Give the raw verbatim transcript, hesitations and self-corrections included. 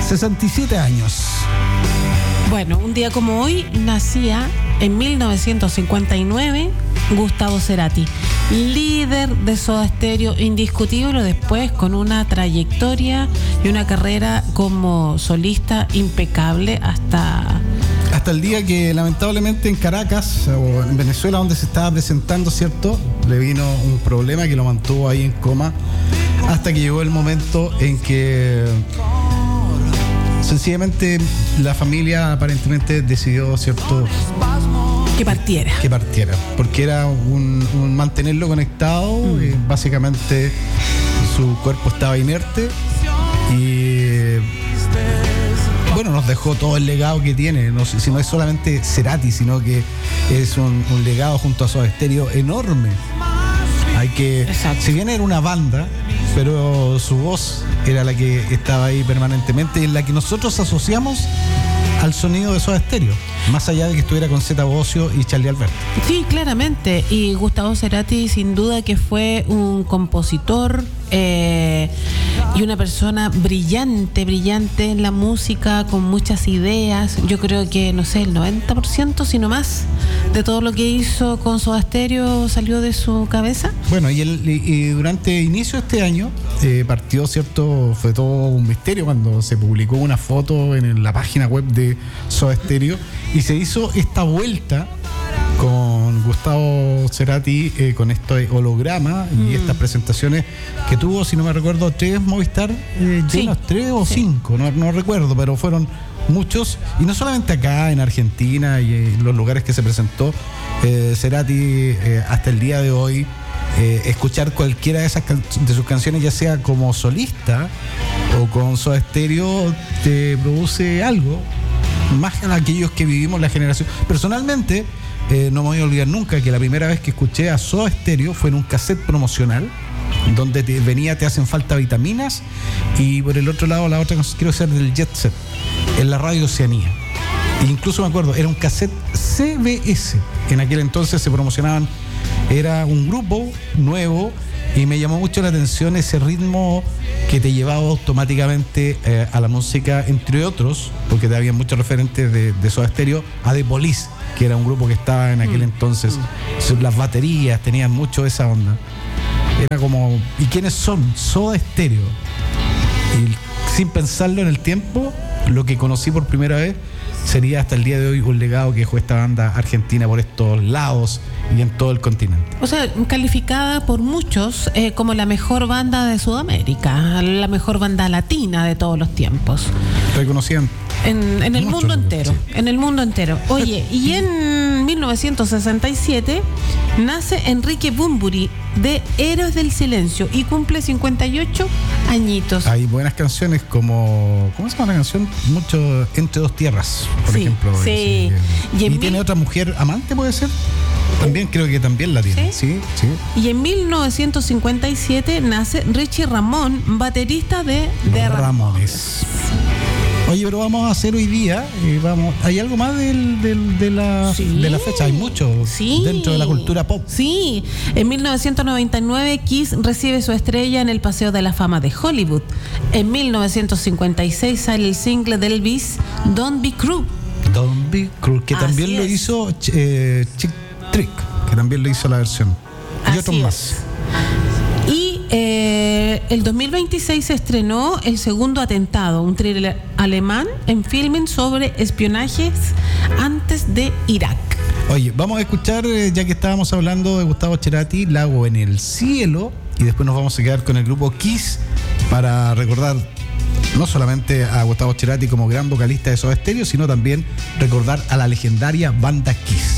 sesenta y siete años. Bueno, un día como hoy nacía en mil novecientos cincuenta y nueve Gustavo Cerati, líder de Soda Stereo indiscutible, después con una trayectoria y una carrera como solista impecable hasta... Hasta el día que lamentablemente en Caracas o en Venezuela, donde se estaba presentando, ¿cierto?, le vino un problema que lo mantuvo ahí en coma hasta que llegó el momento en que sencillamente la familia aparentemente decidió, ¿cierto?, que partiera. Que partiera, porque era un, un mantenerlo conectado, mm. eh, básicamente su cuerpo estaba inerte y bueno, nos dejó todo el legado que tiene. No, si no es solamente Cerati, sino que es un, un legado junto a Soda Stereo enorme. Hay que, Exacto. si bien era una banda, pero su voz era la que estaba ahí permanentemente y en la que nosotros asociamos al sonido de Soda Stereo, más allá de que estuviera con Zeta Bosio y Charly Alberti. Sí, claramente. Y Gustavo Cerati, sin duda que fue un compositor eh, y una persona brillante, brillante en la música, con muchas ideas. Yo creo que, no sé, el noventa por ciento, si no más, de todo lo que hizo con Soda Stereo salió de su cabeza. Bueno, y, el, y durante el inicio de este año eh, partió, ¿cierto? Fue todo un misterio cuando se publicó una foto en la página web de Soda Stereo y se hizo esta vuelta con Gustavo Cerati eh, con este holograma y mm. estas presentaciones que tuvo, si no me recuerdo, tres Movistar eh, llenos, sí. tres o sí. cinco, no, no recuerdo, pero fueron muchos, y no solamente acá en Argentina y en los lugares que se presentó eh, Cerati, eh, hasta el día de hoy eh, escuchar cualquiera de esas can- de sus canciones, ya sea como solista o con Soda Stereo, te produce algo más que aquellos que vivimos la generación. Personalmente eh, no me voy a olvidar nunca que la primera vez que escuché a Soda Stereo fue en un cassette promocional donde te venía Te hacen falta vitaminas y por el otro lado la otra quiero ser del Jet Set en la radio Oceanía. E incluso me acuerdo, era un cassette C B S, en aquel entonces se promocionaban, era un grupo nuevo y me llamó mucho la atención ese ritmo que te llevaba automáticamente eh, a la música, entre otros, porque te había muchos referentes de, de Soda Stereo, a The Police, que era un grupo que estaba en aquel mm. entonces. Mm. Las baterías tenían mucho esa onda. Era como, ¿y quiénes son? Soda Stereo. Y sin pensarlo en el tiempo, lo que conocí por primera vez sería hasta el día de hoy un legado que dejó esta banda argentina por estos lados y en todo el continente. O sea, calificada por muchos eh, como la mejor banda de Sudamérica, la mejor banda latina de todos los tiempos. Reconocían en, en el mundo entero, sí. en el mundo entero. Oye, y en mil novecientos sesenta y siete nace Enrique Bunbury de Héroes del Silencio y cumple cincuenta y ocho añitos. Hay buenas canciones como, ¿cómo se llama la canción? Mucho Entre dos tierras, por sí, ejemplo. Sí. Sí. Y, y tiene mil... otra mujer amante, ¿puede ser? También creo que también la tiene. Sí, sí. sí. Y en mil novecientos cincuenta y siete nace Richie Ramón, baterista de, de Ramones. Ramones. Oye, pero vamos a hacer hoy día, eh, vamos, ¿hay algo más del, del, de, la, sí. de la fecha? Hay mucho sí. dentro de la cultura pop. Sí, en mil novecientos noventa y nueve Kiss recibe su estrella en el Paseo de la Fama de Hollywood. En mil novecientos cincuenta y seis sale el single de Elvis, Don't Be Cruel. Don't Be Cruel, que Así también es. lo hizo eh, Chick Trick, que también lo hizo la versión. Y Así otros es. más. Y eh, el dos mil veintiséis se estrenó El Segundo Atentado, un thriller alemán en filming sobre espionajes antes de Irak. Oye, vamos a escuchar, eh, ya que estábamos hablando de Gustavo Cerati, Lago en el Cielo, y después nos vamos a quedar con el grupo Kiss para recordar no solamente a Gustavo Cerati como gran vocalista de Soda Stereo, sino también recordar a la legendaria banda Kiss.